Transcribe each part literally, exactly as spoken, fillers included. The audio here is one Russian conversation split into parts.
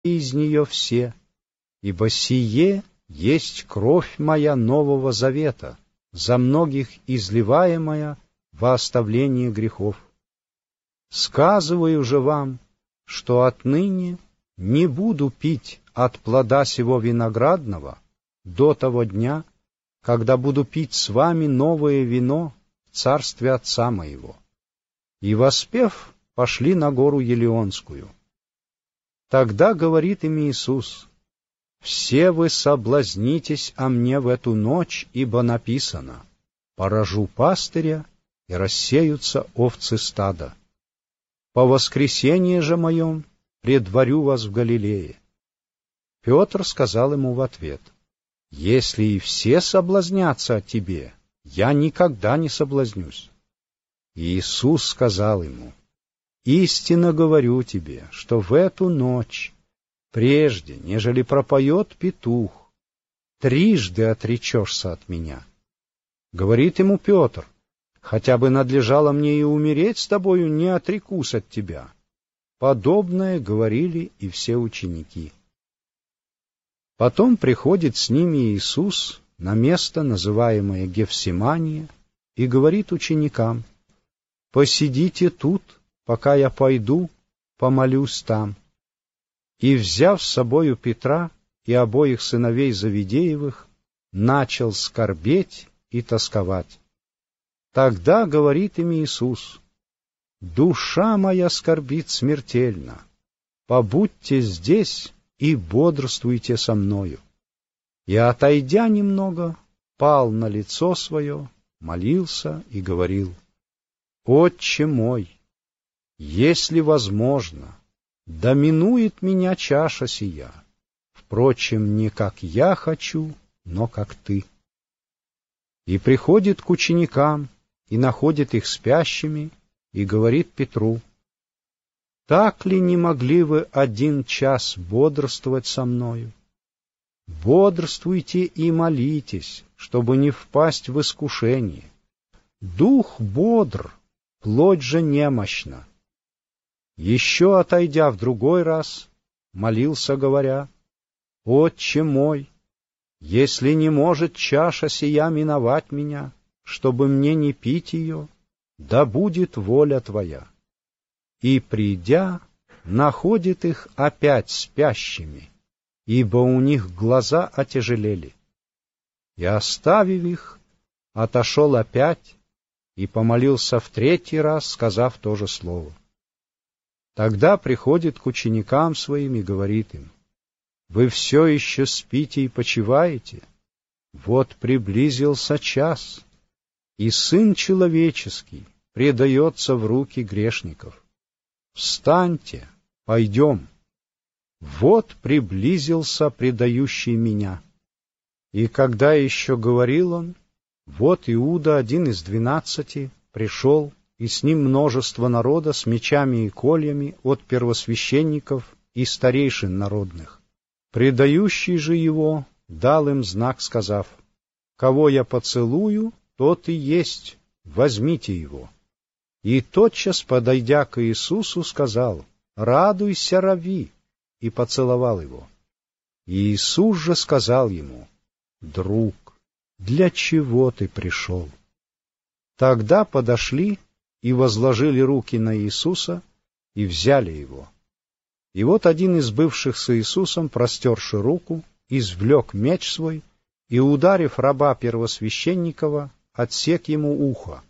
из нее все, ибо сие есть кровь моя нового завета, за многих изливаемая во оставление грехов. Сказываю же вам, что отныне не буду пить от плода сего виноградного до того дня, когда буду пить с вами новое вино в царстве Отца моего». И, воспев, пошли на гору Елеонскую. Тогда говорит им Иисус: «Все вы соблазнитесь о мне в эту ночь, ибо написано: поражу пастыря, и рассеются овцы стада. По воскресенье же моем предварю вас в Галилее». Петр сказал ему в ответ: «Если и все соблазнятся о тебе, я никогда не соблазнюсь». И Иисус сказал ему: «Истинно говорю тебе, что в эту ночь, прежде, нежели пропоет петух, трижды отречешься от меня». Говорит ему Петр: «Хотя бы надлежало мне и умереть с тобою, не отрекусь от тебя». Подобное говорили и все ученики. Потом приходит с ними Иисус на место, называемое Гефсимания, и говорит ученикам: «Посидите тут, пока я пойду, помолюсь там». И, взяв с собою Петра и обоих сыновей Завидеевых, начал скорбеть и тосковать. Тогда говорит им Иисус: «Душа моя скорбит смертельно, побудьте здесь и бодрствуйте со мною». И, отойдя немного, пал на лицо свое, молился и говорил: «Отче мой, если возможно, да минует меня чаша сия, впрочем, не как я хочу, но как ты». И приходит к ученикам, и находит их спящими, и говорит Петру: «Так ли не могли вы один час бодрствовать со мною? Бодрствуйте и молитесь, чтобы не впасть в искушение. Дух бодр, плоть же немощна». Еще отойдя в другой раз, молился, говоря: «Отче мой, если не может чаша сия миновать меня, чтобы мне не пить ее, да будет воля Твоя». И, придя, находит их опять спящими, ибо у них глаза отяжелели. И, оставив их, отошел опять и помолился в третий раз, сказав то же слово. Тогда приходит к ученикам своим и говорит им: «Вы все еще спите и почиваете? Вот приблизился час, и Сын Человеческий предается в руки грешников. Встаньте, пойдем. Вот приблизился предающий меня». И когда еще говорил он, вот Иуда, один из двенадцати, пришел, и с ним множество народа с мечами и кольями от первосвященников и старейшин народных. Предающий же его дал им знак, сказав: «Кого я поцелую, тот и есть, возьмите его». И тотчас, подойдя к Иисусу, сказал: «Радуйся, рави!» и поцеловал его. И Иисус же сказал ему: «Друг, для чего ты пришел?» Тогда подошли и возложили руки на Иисуса, и взяли его. И вот один из бывших с Иисусом, простерши руку, извлек меч свой, и, ударив раба первосвященникова, отсек ему ухо.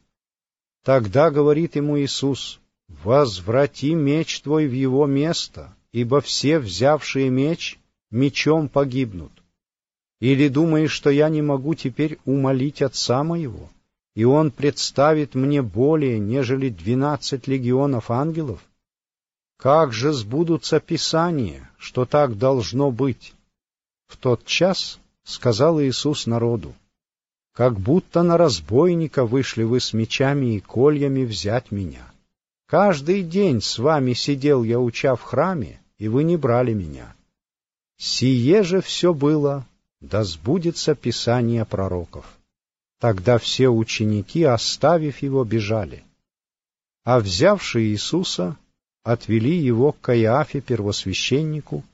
Тогда говорит ему Иисус: «Возврати меч твой в его место, ибо все, взявшие меч, мечом погибнут. Или думаешь, что я не могу теперь умолить Отца моего, и Он представит мне более, нежели двенадцать легионов ангелов? Как же сбудутся Писания, что так должно быть?» В тот час сказал Иисус народу: «Как будто на разбойника вышли вы с мечами и кольями взять меня. Каждый день с вами сидел я, уча в храме, и вы не брали меня. Сие же все было, да сбудется Писание пророков». Тогда все ученики, оставив его, бежали. А взявшие Иисуса, отвели его к Каиафе первосвященнику